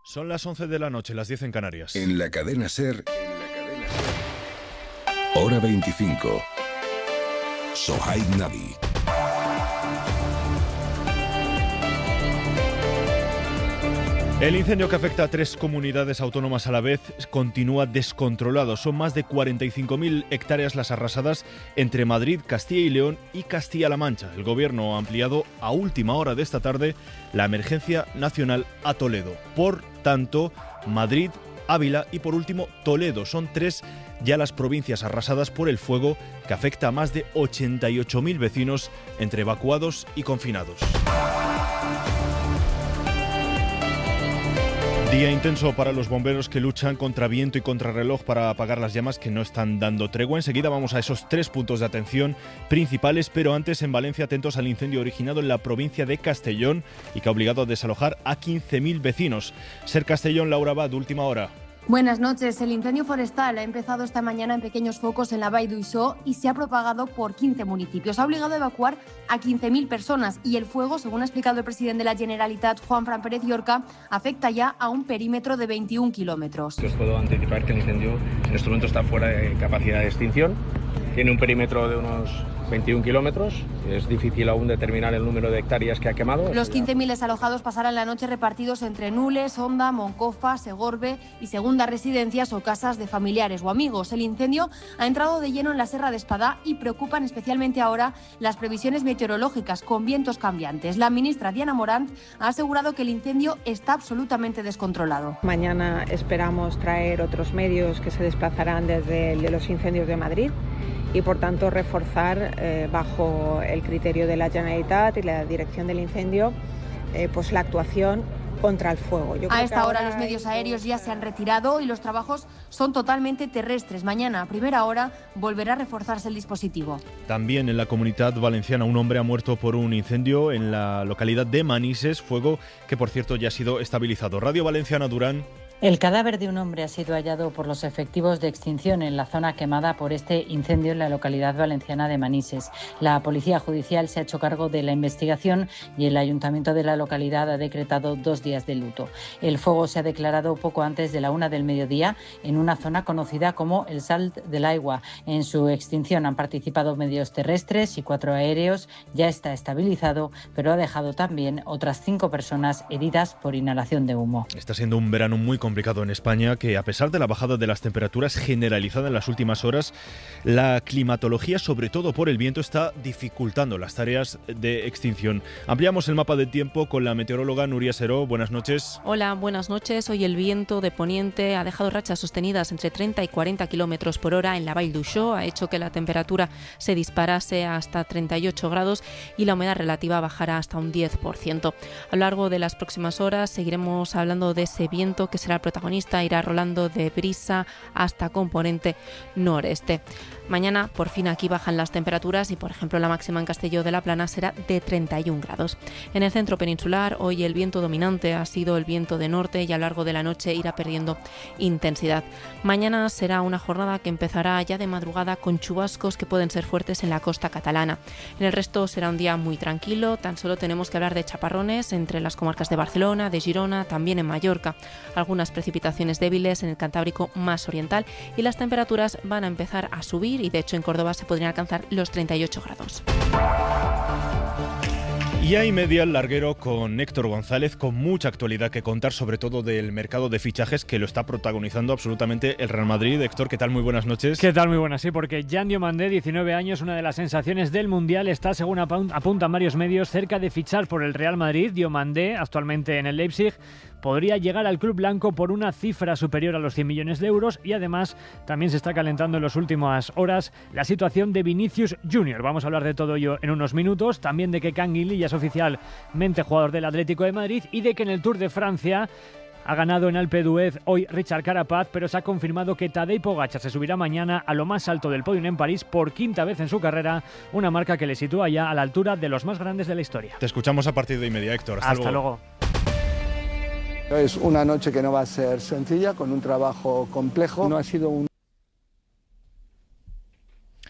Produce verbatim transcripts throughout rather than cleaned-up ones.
Son las once de la noche, las diez en Canarias. En la cadena SER, hora veinticinco. Sohaib Nabi. El incendio que afecta a tres comunidades autónomas a la vez continúa descontrolado. Son más de cuarenta y cinco mil hectáreas las arrasadas entre Madrid, Castilla y León y Castilla-La Mancha. El Gobierno ha ampliado a última hora de esta tarde la emergencia nacional a Toledo. Por tanto, Madrid, Ávila y por último Toledo. Son tres ya las provincias arrasadas por el fuego que afecta a más de ochenta y ocho mil vecinos entre evacuados y confinados. Día intenso para los bomberos que luchan contra viento y contrarreloj para apagar las llamas que no están dando tregua. Enseguida vamos a esos tres puntos de atención principales, pero antes en Valencia atentos al incendio originado en la provincia de Castellón y que ha obligado a desalojar a quince mil vecinos. Ser Castellón, Laura Abad, última hora. Buenas noches. El incendio forestal ha empezado esta mañana en pequeños focos en la Vall d'Uixó y se ha propagado por quince municipios. Ha obligado a evacuar a quince mil personas y el fuego, según ha explicado el presidente de la Generalitat, Juanfran Pérez Llorca, afecta ya a un perímetro de veintiún kilómetros. Os puedo anticipar que el incendio, el instrumento está fuera de capacidad de extinción. Tiene un perímetro de unos veintiún kilómetros. Es difícil aún determinar el número de hectáreas que ha quemado. Los quince mil desalojados pasarán la noche repartidos entre Nules, Honda, Moncofa, Segorbe y segundas residencias o casas de familiares o amigos. El incendio ha entrado de lleno en la Serra de Espadá y preocupan especialmente ahora las previsiones meteorológicas con vientos cambiantes. La ministra Diana Morant ha asegurado que el incendio está absolutamente descontrolado. Mañana esperamos traer otros medios que se desplazarán desde el de los incendios de Madrid y por tanto reforzar eh, bajo el criterio de la Generalitat y la dirección del incendio eh, pues la actuación contra el fuego. Yo a esta hora los medios aéreos ya se han retirado y los trabajos son totalmente terrestres. Mañana a primera hora volverá a reforzarse el dispositivo. También en la Comunidad Valenciana un hombre ha muerto por un incendio en la localidad de Manises, fuego que por cierto ya ha sido estabilizado. Radio Valenciana, Durán. El cadáver de un hombre ha sido hallado por los efectivos de extinción en la zona quemada por este incendio en la localidad valenciana de Manises. La Policía Judicial se ha hecho cargo de la investigación y el Ayuntamiento de la localidad ha decretado dos días de luto. El fuego se ha declarado poco antes de la una del mediodía en una zona conocida como el Salt del Aigua. En su extinción han participado medios terrestres y cuatro aéreos. Ya está estabilizado, pero ha dejado también otras cinco personas heridas por inhalación de humo. Está siendo un verano muy complicado. complicado en España, que a pesar de la bajada de las temperaturas generalizada en las últimas horas, la climatología, sobre todo por el viento, está dificultando las tareas de extinción. Ampliamos el mapa de tiempo con la meteoróloga Nuria Seró. Buenas noches. Hola, buenas noches. Hoy el viento de poniente ha dejado rachas sostenidas entre treinta y cuarenta kilómetros por hora en la Vall d'Uixó, ha hecho que la temperatura se disparase hasta treinta y ocho grados y la humedad relativa bajará hasta un diez por ciento. A lo largo de las próximas horas seguiremos hablando de ese viento que será protagonista, irá rolando de brisa hasta componente noreste. Mañana por fin aquí bajan las temperaturas y por ejemplo la máxima en Castelló de la Plana será de treinta y un grados. En el centro peninsular hoy el viento dominante ha sido el viento de norte y a lo largo de la noche irá perdiendo intensidad. Mañana será una jornada que empezará ya de madrugada con chubascos que pueden ser fuertes en la costa catalana. En el resto será un día muy tranquilo, tan solo tenemos que hablar de chaparrones entre las comarcas de Barcelona, de Girona, también en Mallorca. Algunas precipitaciones débiles en el Cantábrico más oriental y las temperaturas van a empezar a subir y de hecho en Córdoba se podrían alcanzar los treinta y ocho grados. Y hay media al larguero con Héctor González, con mucha actualidad que contar, sobre todo del mercado de fichajes que lo está protagonizando absolutamente el Real Madrid. Héctor, ¿qué tal? Muy buenas noches. ¿Qué tal? Muy buenas, sí, porque Jan Diomandé, diecinueve años, una de las sensaciones del Mundial, está, según apuntan varios medios, cerca de fichar por el Real Madrid. Diomandé, actualmente en el Leipzig, podría llegar al club blanco por una cifra superior a los cien millones de euros y además también se está calentando en las últimas horas la situación de Vinicius Junior. Vamos a hablar de todo ello en unos minutos, también de que Canguilí ya es oficialmente jugador del Atlético de Madrid y de que en el Tour de Francia ha ganado en Alpe d'Huez hoy Richard Carapaz, pero se ha confirmado que Tadej Pogačar se subirá mañana a lo más alto del podio en París por quinta vez en su carrera, una marca que le sitúa ya a la altura de los más grandes de la historia. Te escuchamos a partir de y media, Héctor. Hasta, Hasta luego. luego. Es una noche que no va a ser sencilla, con un trabajo complejo. No ha sido un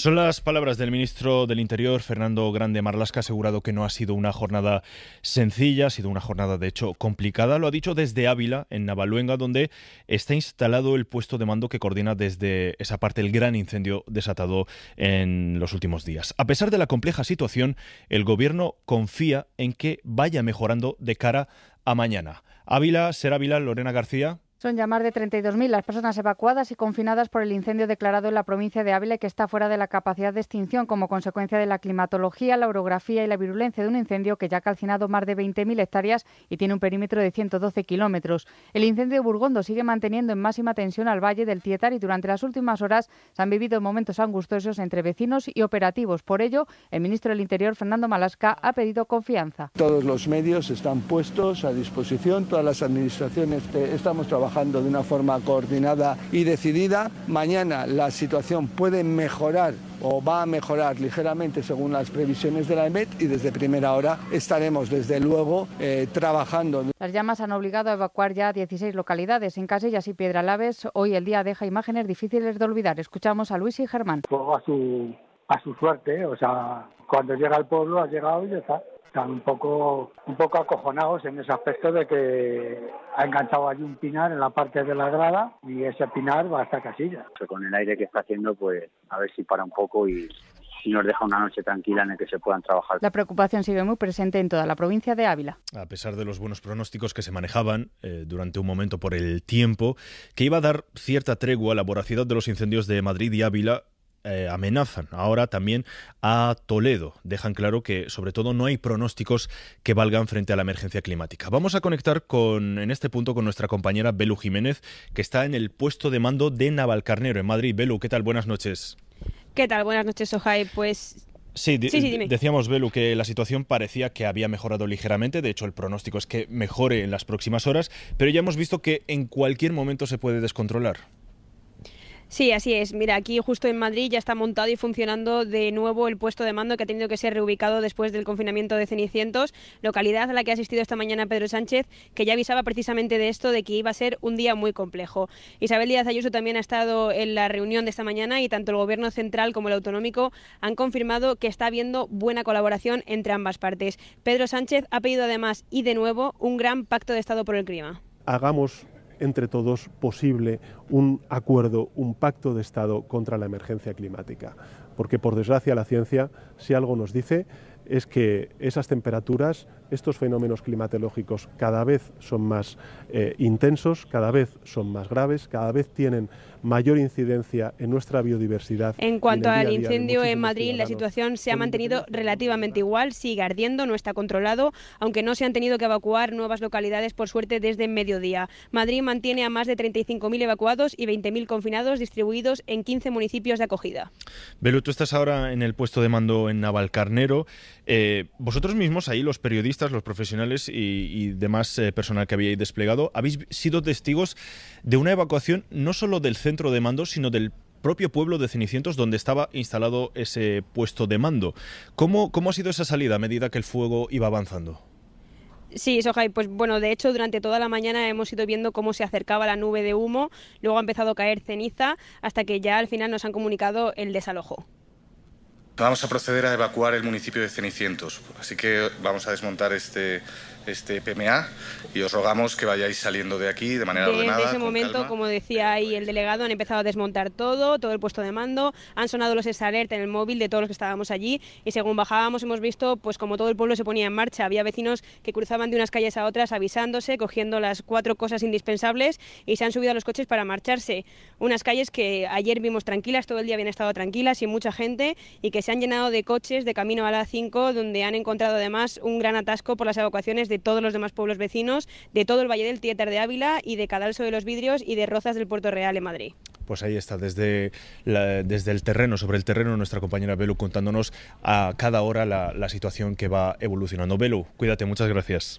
Son las palabras del ministro del Interior, Fernando Grande Marlaska. Ha asegurado que no ha sido una jornada sencilla, ha sido una jornada de hecho complicada. Lo ha dicho desde Ávila, en Navaluenga, donde está instalado el puesto de mando que coordina desde esa parte el gran incendio desatado en los últimos días. A pesar de la compleja situación, el Gobierno confía en que vaya mejorando de cara a mañana. Ávila, Ser Ávila, Lorena García. Son ya más de treinta y dos mil las personas evacuadas y confinadas por el incendio declarado en la provincia de Ávila, que está fuera de la capacidad de extinción como consecuencia de la climatología, la orografía y la virulencia de un incendio que ya ha calcinado más de veinte mil hectáreas y tiene un perímetro de ciento doce kilómetros. El incendio de Burgondo sigue manteniendo en máxima tensión al valle del Tietar y durante las últimas horas se han vivido momentos angustiosos entre vecinos y operativos. Por ello, el ministro del Interior, Fernando Marlaska, ha pedido confianza. Todos los medios están puestos a disposición, todas las administraciones estamos trabajando de una forma coordinada y decidida. Mañana la situación puede mejorar o va a mejorar ligeramente según las previsiones de la E M E T y desde primera hora estaremos desde luego eh, trabajando. Las llamas han obligado a evacuar ya dieciséis localidades. En Casellas y Piedralaves hoy el día deja imágenes difíciles de olvidar. Escuchamos a Luis y Germán. Fuego a su, a su suerte, o sea, cuando llega al pueblo ha llegado y ya está. Están un poco, un poco acojonados en ese aspecto de que ha enganchado allí un pinar en la parte de la grada y ese pinar va hasta Casillas. Con el aire que está haciendo, pues a ver si para un poco y si nos deja una noche tranquila en la que se puedan trabajar. La preocupación sigue muy presente en toda la provincia de Ávila. A pesar de los buenos pronósticos que se manejaban eh, durante un momento por el tiempo, que iba a dar cierta tregua a la voracidad de los incendios de Madrid y Ávila, Eh, amenazan ahora también a Toledo. Dejan claro que, sobre todo, no hay pronósticos que valgan frente a la emergencia climática. Vamos a conectar con, en este punto con nuestra compañera Belu Jiménez, que está en el puesto de mando de Navalcarnero, en Madrid. Belu, ¿qué tal? Buenas noches. ¿Qué tal? Buenas noches, Sojai. Pues... Sí, sí, sí, dime. Decíamos, Belu, que la situación parecía que había mejorado ligeramente. De hecho, el pronóstico es que mejore en las próximas horas, pero ya hemos visto que en cualquier momento se puede descontrolar. Sí, así es. Mira, aquí justo en Madrid ya está montado y funcionando de nuevo el puesto de mando que ha tenido que ser reubicado después del confinamiento de Cenicientos, localidad a la que ha asistido esta mañana Pedro Sánchez, que ya avisaba precisamente de esto, de que iba a ser un día muy complejo. Isabel Díaz Ayuso también ha estado en la reunión de esta mañana y tanto el Gobierno central como el autonómico han confirmado que está habiendo buena colaboración entre ambas partes. Pedro Sánchez ha pedido además y de nuevo un gran pacto de Estado por el clima. Hagamos entre todos posible un acuerdo, un pacto de Estado contra la emergencia climática. Porque, por desgracia, la ciencia, si algo nos dice, es que esas temperaturas, estos fenómenos climatológicos cada vez son más eh, intensos, cada vez son más graves, cada vez tienen mayor incidencia en nuestra biodiversidad. En cuanto al incendio en Madrid, la situación se ha mantenido relativamente igual, sigue ardiendo, no está controlado, aunque no se han tenido que evacuar nuevas localidades, por suerte, desde mediodía. Madrid mantiene a más de treinta y cinco mil evacuados y veinte mil confinados distribuidos en quince municipios de acogida. Belu, tú estás ahora en el puesto de mando en Navalcarnero. Eh, vosotros mismos, ahí los periodistas, los profesionales y, y demás eh, personal que habíais desplegado, habéis sido testigos de una evacuación no solo del centro de mando, sino del propio pueblo de Cenicientos, donde estaba instalado ese puesto de mando. ¿Cómo, cómo ha sido esa salida a medida que el fuego iba avanzando? Sí, Sojai, pues bueno, de hecho durante toda la mañana hemos ido viendo cómo se acercaba la nube de humo, luego ha empezado a caer ceniza, hasta que ya al final nos han comunicado el desalojo. Vamos a proceder a evacuar el municipio de Cenicientos, así que vamos a desmontar este, este P M A y os rogamos que vayáis saliendo de aquí de manera Desde ordenada. Desde ese momento, calma. Como decía ahí el delegado, han empezado a desmontar todo, todo el puesto de mando, han sonado los S-Alert en el móvil de todos los que estábamos allí y según bajábamos hemos visto pues como todo el pueblo se ponía en marcha. Había vecinos que cruzaban de unas calles a otras avisándose, cogiendo las cuatro cosas indispensables y se han subido a los coches para marcharse. Unas calles que ayer vimos tranquilas, todo el día habían estado tranquilas, sin mucha gente y que se han llenado de coches de camino a la A cinco, donde han encontrado además un gran atasco por las evacuaciones de todos los demás pueblos vecinos, de todo el Valle del Tietar de Ávila y de Cadalso de los Vidrios y de Rozas del Puerto Real en Madrid. Pues ahí está, desde, la, desde el terreno, sobre el terreno, nuestra compañera Belu contándonos a cada hora la, la situación que va evolucionando. Belu, cuídate, muchas gracias.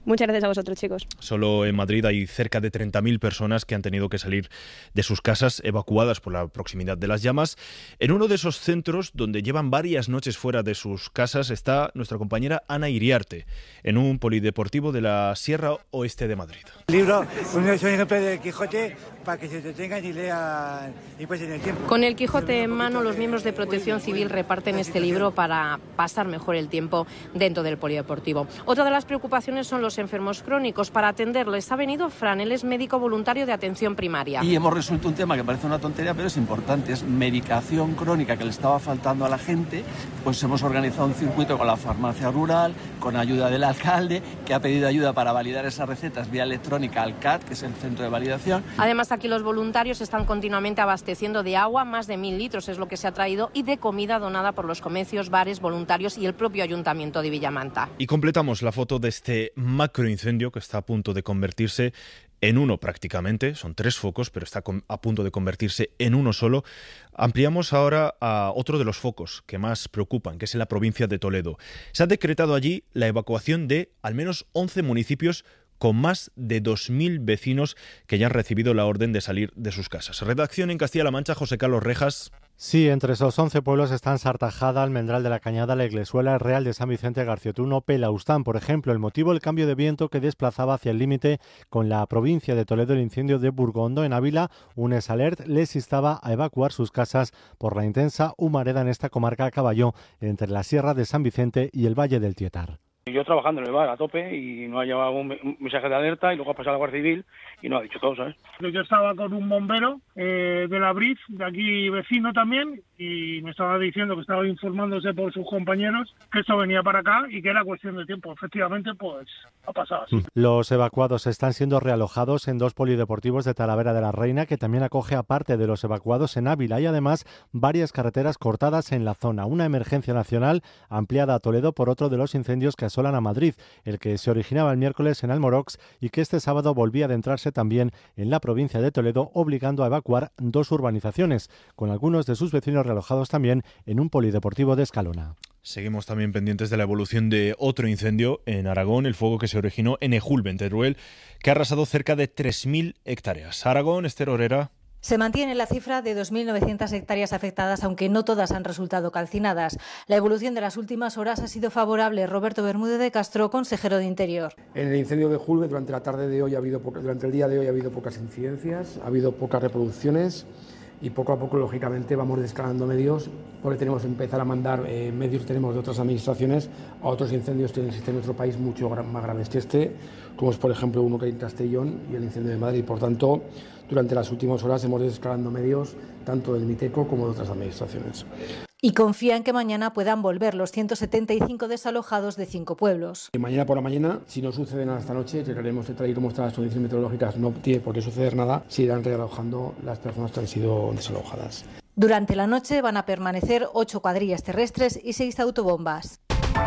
Muchas gracias a vosotros, chicos. Solo en Madrid hay cerca de treinta mil personas que han tenido que salir de sus casas evacuadas por la proximidad de las llamas. En uno de esos centros donde llevan varias noches fuera de sus casas está nuestra compañera Ana Iriarte, en un polideportivo de la Sierra Oeste de Madrid. El libro un ejemplo de Quijote para que se entretengan y lean y pasen el tiempo. Con el Quijote en mano, los miembros de Protección Civil reparten este libro para pasar mejor el tiempo dentro del polideportivo. Otra de las preocupaciones son los enfermos crónicos. Para atenderles ha venido Fran, él es médico voluntario de atención primaria. Y hemos resuelto un tema que parece una tontería, pero es importante, es medicación crónica que le estaba faltando a la gente. Pues hemos organizado un circuito con la farmacia rural, con ayuda del alcalde, que ha pedido ayuda para validar esas recetas vía electrónica al C A T, que es el centro de validación. Además, aquí los voluntarios están continuamente abasteciendo de agua, más de mil litros es lo que se ha traído, y de comida donada por los comercios, bares, voluntarios y el propio Ayuntamiento de Villamanta. Y completamos la foto de este macroincendio que está a punto de convertirse en uno prácticamente, son tres focos, pero está a punto de convertirse en uno solo. Ampliamos ahora a otro de los focos que más preocupan, que es en la provincia de Toledo. Se ha decretado allí la evacuación de al menos once municipios con más de dos mil vecinos que ya han recibido la orden de salir de sus casas. Redacción en Castilla-La Mancha, José Carlos Rejas. Sí, entre esos once pueblos están Sartajada, Almendral de la Cañada, La Iglesuela, Real de San Vicente, Garciotuno, Pelaustán. Por ejemplo, el motivo, el cambio de viento que desplazaba hacia el límite con la provincia de Toledo el incendio de Burgondo. En Ávila, UNES Alert les instaba a evacuar sus casas por la intensa humareda en esta comarca a caballo entre la Sierra de San Vicente y el Valle del Tietar. Yo trabajando en el bar a tope y no ha llevado un mensaje de alerta y luego ha pasado la Guardia Civil y no ha dicho todo, ¿sabes? Yo estaba con un bombero eh, de la Briz, de aquí vecino también, y me estaba diciendo que estaba informándose por sus compañeros que esto venía para acá y que era cuestión de tiempo. Efectivamente, pues ha pasado así. Los evacuados están siendo realojados en dos polideportivos de Talavera de la Reina, que también acoge a parte de los evacuados en Ávila, y además varias carreteras cortadas en la zona. Una emergencia nacional ampliada a Toledo por otro de los incendios que asolan a Madrid, el que se originaba el miércoles en Almorox y que este sábado volvía a adentrarse también en la provincia de Toledo, obligando a evacuar dos urbanizaciones, con algunos de sus vecinos realojados también en un polideportivo de Escalona. Seguimos también pendientes de la evolución de otro incendio en Aragón, el fuego que se originó en Ejulbe, en Teruel, que ha arrasado cerca de tres mil hectáreas. Aragón, Esther Orera. Se mantiene la cifra de dos mil novecientas hectáreas afectadas, aunque no todas han resultado calcinadas. La evolución de las últimas horas ha sido favorable. Roberto Bermúdez de Castro, consejero de Interior. En el incendio de Ejulbe, durante la tarde de hoy ha habido, durante el día de hoy ha habido pocas incidencias, ha habido pocas reproducciones y poco a poco, lógicamente, vamos descargando medios, porque tenemos que empezar a mandar eh, medios tenemos de otras administraciones a otros incendios que existen en nuestro país mucho más graves que este, como es, por ejemplo, uno que hay en Castellón y el incendio de Madrid. Por tanto, durante las últimas horas hemos ido descargando medios tanto del MITECO como de otras administraciones. Y confía en que mañana puedan volver los ciento setenta y cinco desalojados de cinco pueblos. Y mañana por la mañana, si no sucede nada esta noche, llegaremos a traer cómo están las condiciones meteorológicas, no tiene por qué suceder nada, se irán realojando las personas que han sido desalojadas. Durante la noche van a permanecer ocho cuadrillas terrestres y seis autobombas.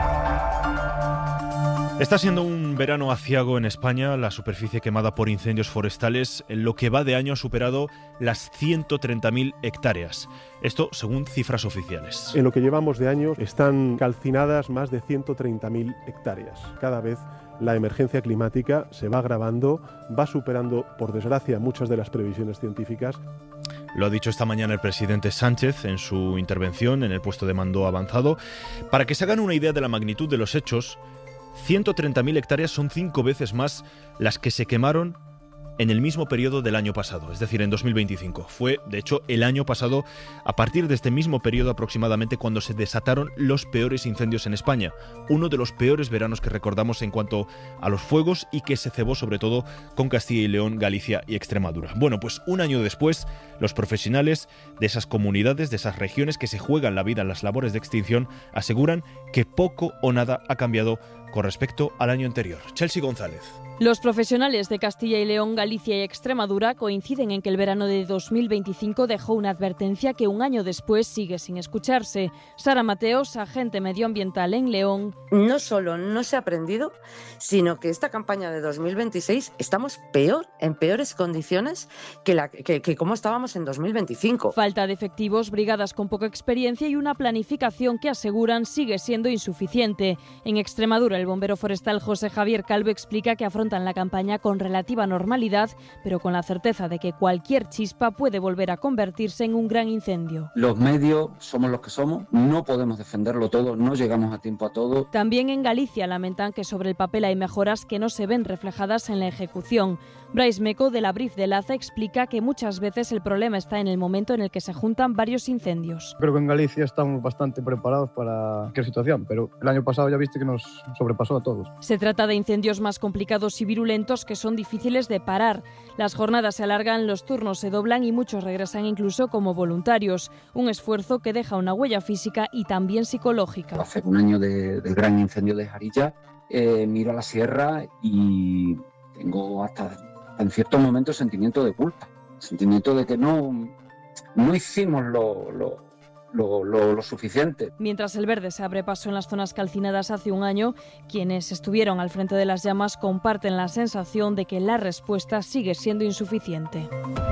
Está siendo un verano aciago en España. La superficie quemada por incendios forestales en lo que va de año ha superado las ciento treinta mil hectáreas. Esto según cifras oficiales. En lo que llevamos de año están calcinadas más de ciento treinta mil hectáreas. Cada vez la emergencia climática se va agravando, va superando, por desgracia, muchas de las previsiones científicas. Lo ha dicho esta mañana el presidente Sánchez en su intervención en el puesto de mando avanzado. Para que se hagan una idea de la magnitud de los hechos, ciento treinta mil hectáreas son cinco veces más las que se quemaron en el mismo periodo del año pasado, es decir, en dos mil veinticinco. Fue, de hecho, el año pasado, a partir de este mismo periodo aproximadamente, cuando se desataron los peores incendios en España. Uno de los peores veranos que recordamos en cuanto a los fuegos y que se cebó sobre todo con Castilla y León, Galicia y Extremadura. Bueno, pues un año después, los profesionales de esas comunidades, de esas regiones que se juegan la vida en las labores de extinción, aseguran que poco o nada ha cambiado con respecto al año anterior. Chelsea González. Los profesionales de Castilla y León, Galicia y Extremadura coinciden en que el verano de dos mil veinticinco dejó una advertencia que un año después sigue sin escucharse. Sara Mateos, agente medioambiental en León. No solo no se ha aprendido, sino que esta campaña de dos mil veintiséis estamos peor, en peores condiciones que, la, que, que como estábamos en dos mil veinticinco. Falta de efectivos, brigadas con poca experiencia y una planificación que aseguran sigue siendo insuficiente. En Extremadura, El bombero forestal José Javier Calvo explica que afrontan la campaña con relativa normalidad, pero con la certeza de que cualquier chispa puede volver a convertirse en un gran incendio. Los medios somos los que somos, no podemos defenderlo todo, no llegamos a tiempo a todo. También en Galicia lamentan que sobre el papel hay mejoras que no se ven reflejadas en la ejecución. Brais Meco, de la Brif de Laza, explica que muchas veces el problema está en el momento en el que se juntan varios incendios. Creo que en Galicia estamos bastante preparados para cualquier situación, pero el año pasado ya viste que nos sobrepasó a todos. Se trata de incendios más complicados y virulentos que son difíciles de parar. Las jornadas se alargan, los turnos se doblan y muchos regresan incluso como voluntarios. Un esfuerzo que deja una huella física y también psicológica. Hace un año de, del gran incendio de Jarilla, eh, miro a la sierra y tengo hasta en ciertos momentos sentimiento de culpa, sentimiento de que no, no hicimos lo, lo, lo, lo, lo suficiente. Mientras el verde se abre paso en las zonas calcinadas hace un año, quienes estuvieron al frente de las llamas comparten la sensación de que la respuesta sigue siendo insuficiente.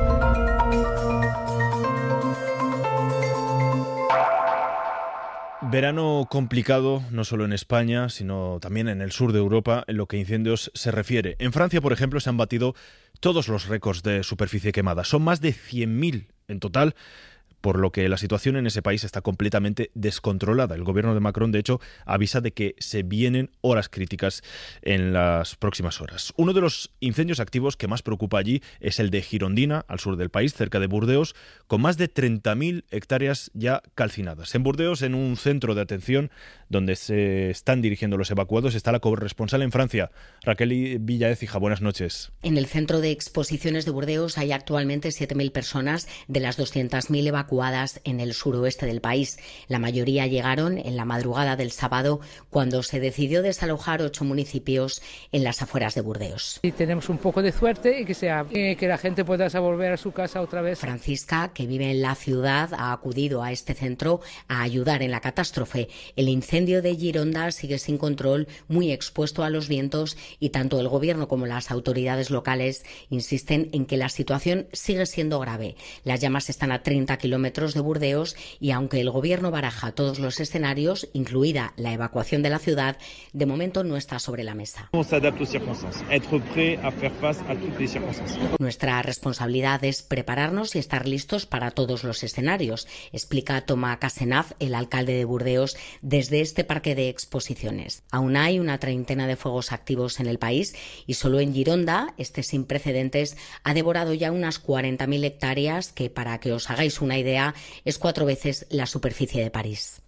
Verano complicado, no solo en España, sino también en el sur de Europa, en lo que incendios se refiere. En Francia, por ejemplo, se han batido todos los récords de superficie quemada. Son más de cien mil en total, por lo que la situación en ese país está completamente descontrolada. El gobierno de Macron, de hecho, avisa de que se vienen horas críticas en las próximas horas. Uno de los incendios activos que más preocupa allí es el de Girondina, al sur del país, cerca de Burdeos, con más de treinta mil hectáreas ya calcinadas. En Burdeos, en un centro de atención donde se están dirigiendo los evacuados, está la corresponsal en Francia, Raquel Villaécija. Buenas noches. En el centro de exposiciones de Burdeos hay actualmente siete mil personas de las doscientas mil evacuadas en el suroeste del país. La mayoría llegaron en la madrugada del sábado, cuando se decidió desalojar ocho municipios en las afueras de Burdeos. Y tenemos un poco de suerte y que, sea, que la gente pueda volver a su casa otra vez. Francisca, que vive en la ciudad, ha acudido a este centro a ayudar en la catástrofe. El incendio de Gironda sigue sin control, muy expuesto a los vientos, y tanto el gobierno como las autoridades locales insisten en que la situación sigue siendo grave. Las llamas están a treinta kilómetros de Burdeos y aunque el gobierno baraja todos los escenarios, incluida la evacuación de la ciudad, de momento no está sobre la mesa. Nuestra responsabilidad es prepararnos y estar listos para todos los escenarios, explica Thomas Casenave, el alcalde de Burdeos, desde este parque de exposiciones. Aún hay una treintena de fuegos activos en el país y solo en Gironda, este sin precedentes, ha devorado ya unas cuarenta mil hectáreas que, para que os hagáis una idea, es cuatro veces la superficie de París.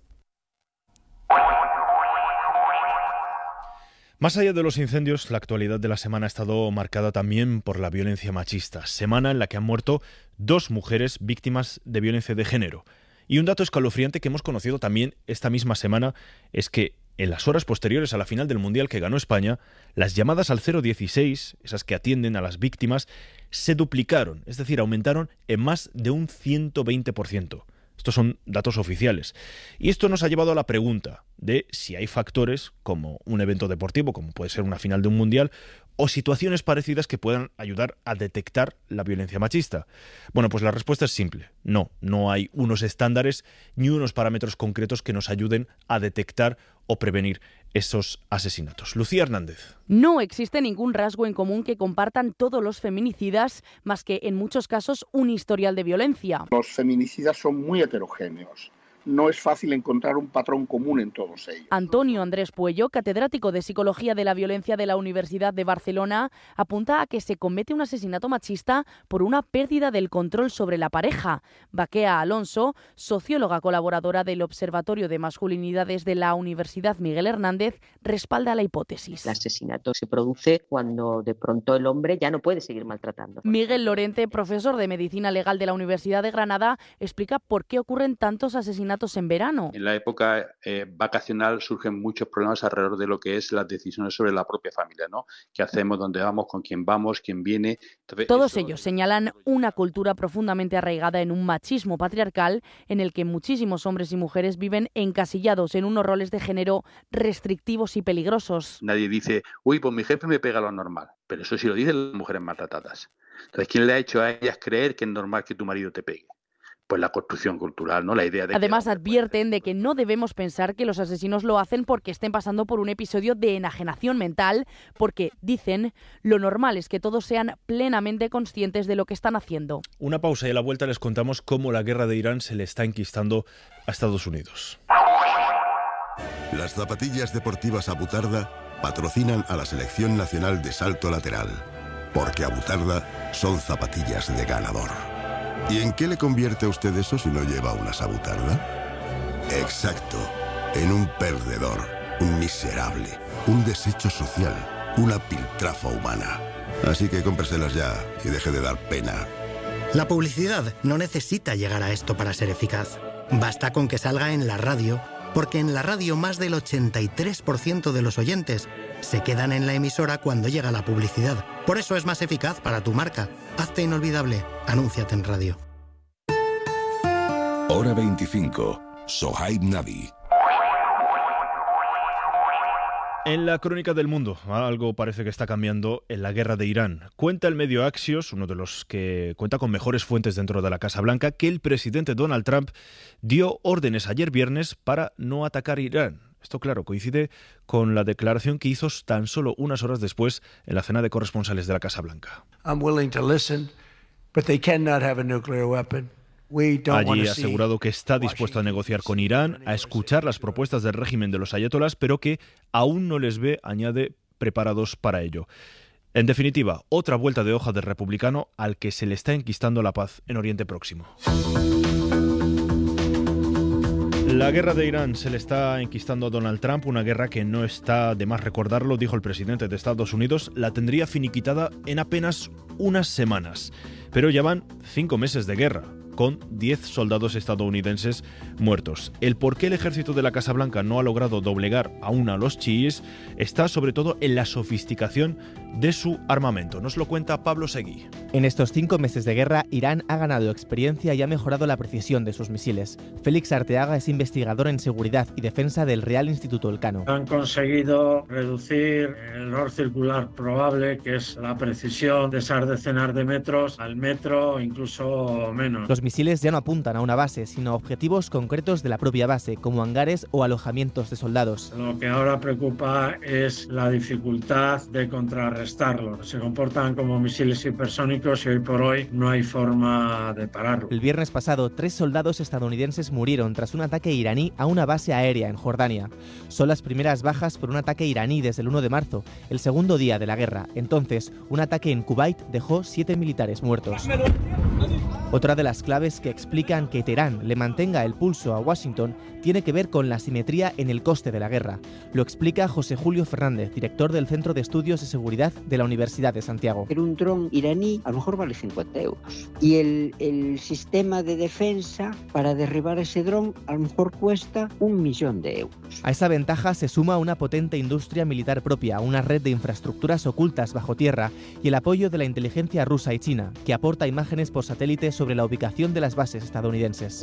Más allá de los incendios, la actualidad de la semana ha estado marcada también por la violencia machista. Semana en la que han muerto dos mujeres víctimas de violencia de género. Y un dato escalofriante que hemos conocido también esta misma semana es que en las horas posteriores a la final del Mundial que ganó España, las llamadas al cero dieciséis, esas que atienden a las víctimas, se duplicaron, es decir, aumentaron en más de un ciento veinte por ciento. Estos son datos oficiales. Y esto nos ha llevado a la pregunta de si hay factores como un evento deportivo, como puede ser una final de un mundial, o situaciones parecidas que puedan ayudar a detectar la violencia machista. Bueno, pues la respuesta es simple. No, no hay unos estándares ni unos parámetros concretos que nos ayuden a detectar o prevenir esos asesinatos. Lucía Hernández. No existe ningún rasgo en común que compartan todos los feminicidas, más que en muchos casos un historial de violencia. Los feminicidas son muy heterogéneos. No es fácil encontrar un patrón común en todos ellos. Antonio Andrés Puello, catedrático de Psicología de la Violencia de la Universidad de Barcelona, apunta a que se comete un asesinato machista por una pérdida del control sobre la pareja. Baquea Alonso, socióloga colaboradora del Observatorio de Masculinidades de la Universidad Miguel Hernández, respalda la hipótesis. El asesinato se produce cuando de pronto el hombre ya no puede seguir maltratando. Miguel Lorente, profesor de Medicina Legal de la Universidad de Granada, explica por qué ocurren tantos asesinatos en verano. En la época eh, vacacional surgen muchos problemas alrededor de lo que es las decisiones sobre la propia familia, ¿no? ¿Qué hacemos? ¿Dónde vamos? ¿Con quién vamos? ¿Quién viene? Entonces, Todos eso... ellos señalan una cultura profundamente arraigada en un machismo patriarcal en el que muchísimos hombres y mujeres viven encasillados en unos roles de género restrictivos y peligrosos. Nadie dice, uy, pues mi jefe me pega lo normal, pero eso sí lo dicen las mujeres maltratadas. Entonces, ¿quién le ha hecho a ellas creer que es normal que tu marido te pegue? pues la construcción cultural, ¿no? La idea de Además, que... advierten de que no debemos pensar que los asesinos lo hacen porque estén pasando por un episodio de enajenación mental, porque, dicen, lo normal es que todos sean plenamente conscientes de lo que están haciendo. Una pausa y a la vuelta les contamos cómo la guerra de Irán se le está enquistando a Estados Unidos. Las zapatillas deportivas Abutarda patrocinan a la Selección Nacional de Salto Lateral, porque Abutarda son zapatillas de ganador. ¿Y en qué le convierte a usted eso si no lleva una Abutarda? Exacto, en un perdedor, un miserable, un desecho social, una piltrafa humana. Así que cómpreselas ya y deje de dar pena. La publicidad no necesita llegar a esto para ser eficaz. Basta con que salga en la radio, porque en la radio más del ochenta y tres por ciento de los oyentes se quedan en la emisora cuando llega la publicidad. Por eso es más eficaz para tu marca. Hazte inolvidable. Anúnciate en radio. Hora veinticinco. Sohaib Navi. En la crónica del mundo, algo parece que está cambiando en la guerra de Irán. Cuenta el medio Axios, uno de los que cuenta con mejores fuentes dentro de la Casa Blanca, que el presidente Donald Trump dio órdenes ayer viernes para no atacar Irán. Esto, claro, coincide con la declaración que hizo tan solo unas horas después en la cena de corresponsales de la Casa Blanca. I'm willing to listen, but they cannot have a nuclear weapon. Allí ha asegurado que está dispuesto a negociar con Irán, a escuchar las propuestas del régimen de los ayatolás, pero que aún no les ve, añade, preparados para ello. En definitiva, otra vuelta de hoja del republicano al que se le está enquistando la paz en Oriente Próximo. La guerra de Irán se le está enquistando a Donald Trump, una guerra que no está de más recordarlo, dijo el presidente de Estados Unidos, la tendría finiquitada en apenas unas semanas. Pero ya van cinco meses de guerra, con diez soldados estadounidenses muertos. El por qué el ejército de la Casa Blanca no ha logrado doblegar aún a los chiíes está sobre todo en la sofisticación de su armamento. Nos lo cuenta Pablo Seguí. En estos cinco meses de guerra, Irán ha ganado experiencia y ha mejorado la precisión de sus misiles. Félix Arteaga es investigador en seguridad y defensa del Real Instituto Elcano. Han conseguido reducir el error circular probable, que es la precisión de esas decenas de metros, al metro o incluso menos. Los misiles ya no apuntan a una base, sino a objetivos concretos de la propia base, como hangares o alojamientos de soldados. Lo que ahora preocupa es la dificultad de contrarrestarlo. Se comportan como misiles hipersónicos y hoy por hoy no hay forma de pararlo. El viernes pasado, tres soldados estadounidenses murieron tras un ataque iraní a una base aérea en Jordania. Son las primeras bajas por un ataque iraní desde el uno de marzo, el segundo día de la guerra. Entonces, un ataque en Kuwait dejó siete militares muertos. Otra de las claves que explican que Teherán le mantenga el pulso a Washington tiene que ver con la asimetría en el coste de la guerra. Lo explica José Julio Fernández, director del Centro de Estudios de Seguridad de la Universidad de Santiago. Pero un dron iraní a lo mejor vale cincuenta euros. Y el, el sistema de defensa para derribar ese dron a lo mejor cuesta un millón de euros. A esa ventaja se suma una potente industria militar propia, una red de infraestructuras ocultas bajo tierra y el apoyo de la inteligencia rusa y china, que aporta imágenes por satélite sobre la ubicación de las bases estadounidenses.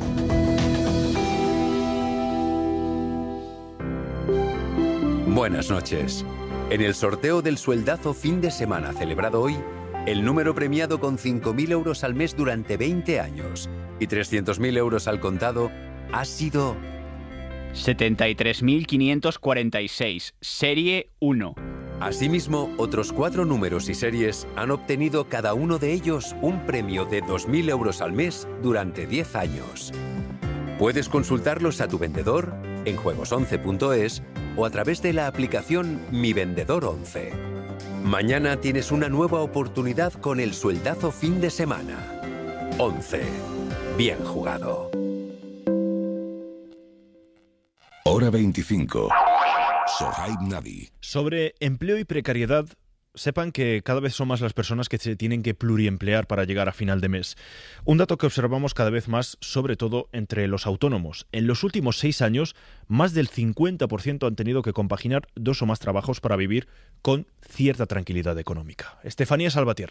Buenas noches. En el sorteo del sueldazo fin de semana celebrado hoy, el número premiado con cinco mil euros al mes durante veinte años y trescientos mil euros al contado ha sido setenta y tres mil quinientos cuarenta y seis, serie uno. Asimismo, otros cuatro números y series han obtenido cada uno de ellos un premio de dos mil euros al mes durante diez años. Puedes consultarlos a tu vendedor en juegos once punto es o a través de la aplicación Mi Vendedor once. Mañana tienes una nueva oportunidad con el sueldazo fin de semana. once. Bien jugado. Hora veinticinco. Sohaib Navi. Sobre empleo y precariedad, sepan que cada vez son más las personas que se tienen que pluriemplear para llegar a final de mes. Un dato que observamos cada vez más, sobre todo entre los autónomos. En los últimos seis años, más del cincuenta por ciento han tenido que compaginar dos o más trabajos para vivir con cierta tranquilidad económica. Estefanía Salvatierra.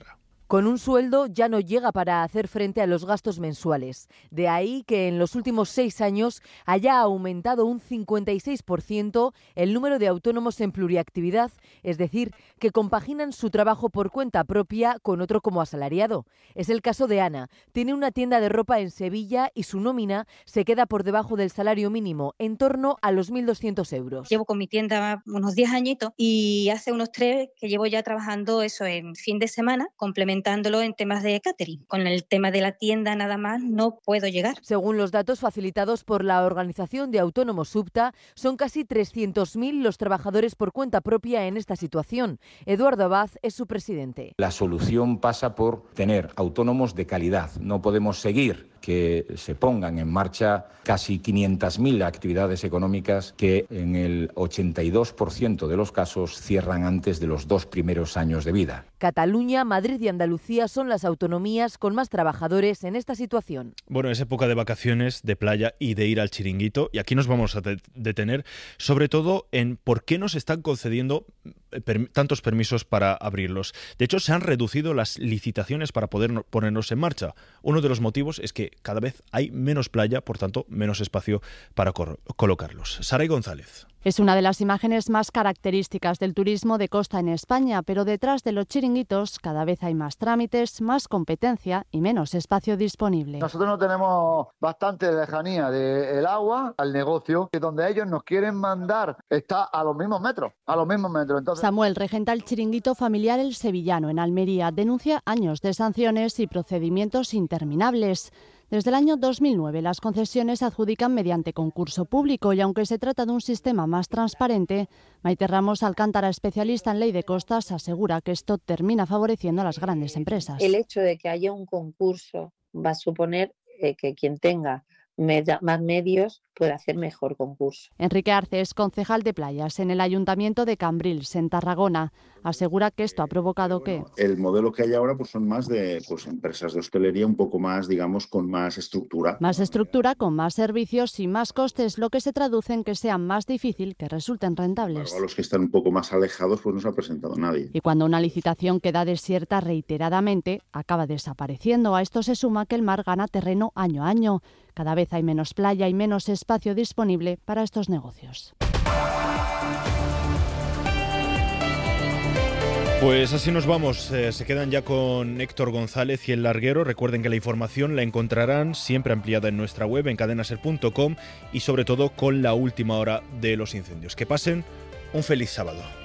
Con un sueldo ya no llega para hacer frente a los gastos mensuales. De ahí que en los últimos seis años haya aumentado un cincuenta y seis por ciento el número de autónomos en pluriactividad, es decir, que compaginan su trabajo por cuenta propia con otro como asalariado. Es el caso de Ana. Tiene una tienda de ropa en Sevilla y su nómina se queda por debajo del salario mínimo, en torno a los mil doscientos euros. Llevo con mi tienda unos diez añitos y hace unos tres que llevo ya trabajando eso en fin de semana, complementando en temas de catering. Con el tema de la tienda nada más no puedo llegar. Según los datos facilitados por la Organización de Autónomos SUPTA, son casi trescientos mil los trabajadores por cuenta propia en esta situación. Eduardo Abad es su presidente. La solución pasa por tener autónomos de calidad. No podemos seguir que se pongan en marcha casi quinientas mil actividades económicas que en el ochenta y dos por ciento de los casos cierran antes de los dos primeros años de vida. Cataluña, Madrid y Andalucía son las autonomías con más trabajadores en esta situación. Bueno, es época de vacaciones, de playa y de ir al chiringuito, y aquí nos vamos a de- detener sobre todo en por qué nos están concediendo per- tantos permisos para abrirlos. De hecho, se han reducido las licitaciones para poder no- ponernos en marcha. Uno de los motivos es que cada vez hay menos playa, por tanto, menos espacio para cor- colocarlos. Saray González. Es una de las imágenes más características del turismo de costa en España, pero detrás de los chiringuitos cada vez hay más trámites, más competencia y menos espacio disponible. Nosotros no tenemos bastante lejanía del agua al negocio, que donde ellos nos quieren mandar está a los mismos metros, a los mismos metros. Entonces... Samuel regenta el chiringuito familiar El Sevillano en Almería, denuncia años de sanciones y procedimientos interminables. Desde el año dos mil nueve las concesiones se adjudican mediante concurso público y aunque se trata de un sistema más transparente, Maite Ramos Alcántara, especialista en ley de costas, asegura que esto termina favoreciendo a las grandes empresas. El hecho de que haya un concurso va a suponer eh, que quien tenga med- más medios puede hacer mejor concurso. Enrique Arce es concejal de playas en el Ayuntamiento de Cambrils, en Tarragona. Asegura que esto ha provocado que... El modelo que hay ahora pues son más de pues, empresas de hostelería un poco más, digamos, con más estructura. Más estructura, con más servicios y más costes, lo que se traduce en que sea más difícil que resulten rentables. A los que están un poco más alejados pues no se ha presentado nadie. Y cuando una licitación queda desierta reiteradamente, acaba desapareciendo. A esto se suma que el mar gana terreno año a año. Cada vez hay menos playa y menos espacio disponible para estos negocios. Pues así nos vamos, eh, se quedan ya con Héctor González y El Larguero. Recuerden que la información la encontrarán siempre ampliada en nuestra web, en cadena ser punto com, y sobre todo con la última hora de los incendios. Que pasen un feliz sábado.